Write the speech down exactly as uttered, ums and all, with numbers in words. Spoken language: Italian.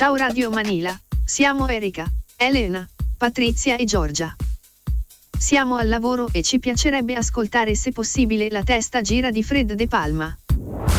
Ciao Radio Manila, siamo Erika, Elena, Patrizia e Giorgia. Siamo al lavoro e ci piacerebbe ascoltare se possibile La testa gira di Fred De Palma.